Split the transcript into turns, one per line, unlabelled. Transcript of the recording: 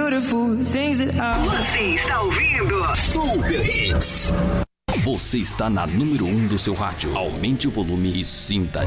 beautiful things that I...
Você está ouvindo
Super Hits. Você está na número 1 do seu rádio. Aumente o volume e sinta